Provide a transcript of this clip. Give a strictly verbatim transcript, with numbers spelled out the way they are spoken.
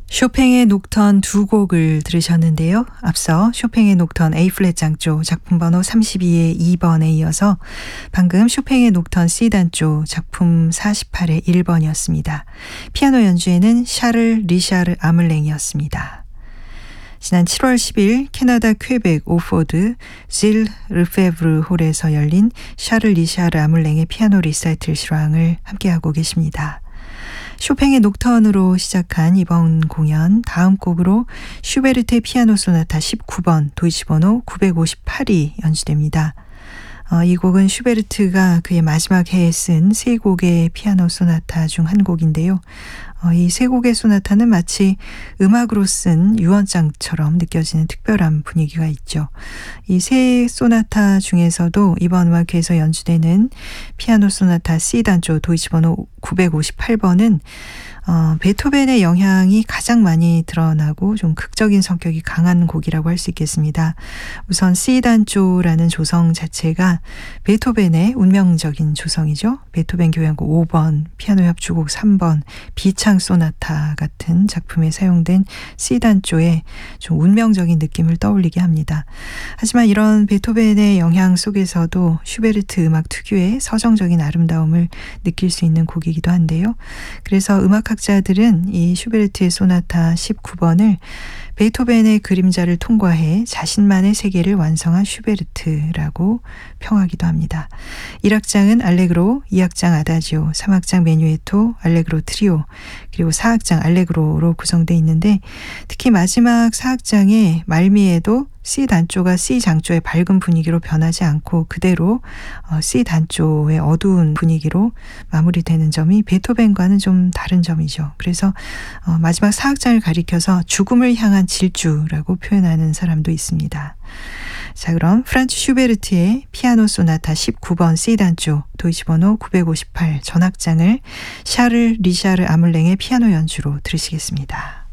쇼팽의 녹턴 두 곡을 들으셨는데요. 앞서 쇼팽의 녹턴 A플랫 장조 작품 번호 삼십이의 이 번에 이어서 방금 쇼팽의 녹턴 C단조 작품 사십팔의 일 번이었습니다. 피아노 연주에는 샤를 리샤르 아물랭이었습니다. 지난 칠월 십일 캐나다 퀘벡 오포드 질 르페브르 홀에서 열린 샤를 리샤르 아물랭의 피아노 리사이틀 실황을 함께하고 계십니다. 쇼팽의 녹턴으로 시작한 이번 공연, 다음 곡으로 슈베르트의 피아노 소나타 십구 번 도이치 번호 구백오십팔이 연주됩니다. 어, 이 곡은 슈베르트가 그의 마지막 해에 쓴 세 곡의 피아노 소나타 중 한 곡인데요. 어, 이 세 곡의 소나타는 마치 음악으로 쓴 유언장처럼 느껴지는 특별한 분위기가 있죠. 이 세 소나타 중에서도 이번 음악회에서 연주되는 피아노 소나타 C단조 도이치 번호 구백오십팔 번은 어, 베토벤의 영향이 가장 많이 드러나고 좀 극적인 성격이 강한 곡이라고 할 수 있겠습니다. 우선 C단조라는 조성 자체가 베토벤의 운명적인 조성이죠. 베토벤 교향곡 오 번, 피아노 협주곡 삼 번, 비창 소나타 같은 작품에 사용된 C단조의 좀 운명적인 느낌을 떠올리게 합니다. 하지만 이런 베토벤의 영향 속에서도 슈베르트 음악 특유의 서정적인 아름다움을 느낄 수 있는 곡이기도 한데요. 그래서 음악학자들은 이 슈베르트의 소나타 십구 번을 베토벤의 그림자를 통과해 자신만의 세계를 완성한 슈베르트라고 평하기도 합니다. 일 악장은 알레그로, 이 악장 아다지오, 삼 악장 메뉴에토, 알레그로 트리오, 그리고 사 악장 알레그로로 구성되어 있는데 특히 마지막 사 악장의 말미에도 C 단조가 C 장조의 밝은 분위기로 변하지 않고 그대로 C 단조의 어두운 분위기로 마무리되는 점이 베토벤과는 좀 다른 점이죠. 그래서 마지막 사 악장을 가리켜서 죽음을 향한 질주라고 표현하는 사람도 있습니다. 자, 그럼 프란츠 슈베르트의 피아노 소나타 십구 번 C단조 도이치 번호 구백오십팔 전악장을 샤를 리샤르 아물랭의 피아노 연주로 들으시겠습니다.